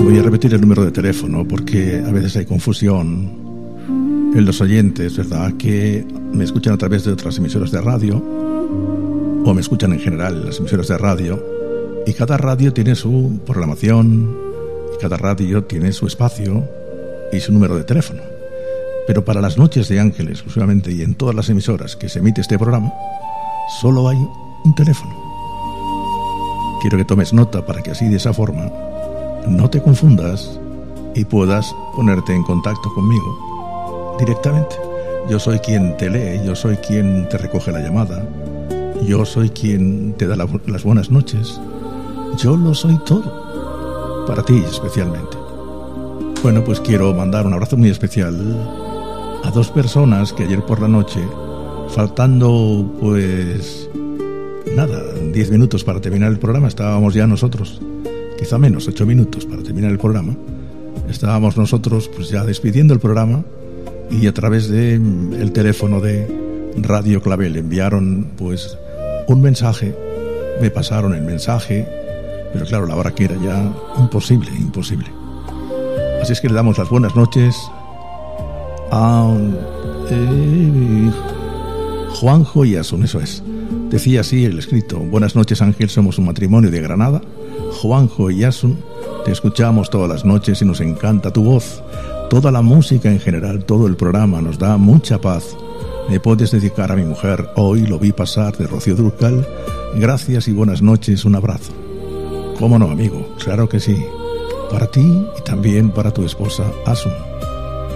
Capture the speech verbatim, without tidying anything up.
Voy a repetir el número de teléfono porque a veces hay confusión en los oyentes, ¿verdad? Que me escuchan a través de otras emisoras de radio o me escuchan en general en las emisoras de radio, y cada radio tiene su programación y cada radio tiene su espacio y su número de teléfono. Pero para las noches de Ángeles exclusivamente y en todas las emisoras que se emite este programa, solo hay un teléfono. Quiero que tomes nota para que así, de esa forma, no te confundas y puedas ponerte en contacto conmigo directamente. Yo soy quien te lee, yo soy quien te recoge la llamada, yo soy quien te da la, las buenas noches. Yo lo soy todo, para ti especialmente. Bueno, pues quiero mandar un abrazo muy especial a dos personas que ayer por la noche, faltando pues nada, diez minutos para terminar el programa, estábamos ya nosotros, quizá menos, ocho minutos para terminar el programa, estábamos nosotros pues ya despidiendo el programa, y a través de el teléfono de Radio Clavel enviaron pues un mensaje, me pasaron el mensaje, pero claro, la hora que era ya imposible, imposible. Así es que le damos las buenas noches a eh, Juanjo y Asun, eso es. Decía así el escrito: buenas noches, Ángel, somos un matrimonio de Granada. Juanjo y Asun, te escuchamos todas las noches y nos encanta tu voz. Toda la música en general, todo el programa nos da mucha paz. Me puedes dedicar a mi mujer, hoy lo vi pasar, de Rocío Dúrcal. Gracias y buenas noches, un abrazo. ¿Cómo no, amigo? Claro que sí. Para ti y también para tu esposa, Asun.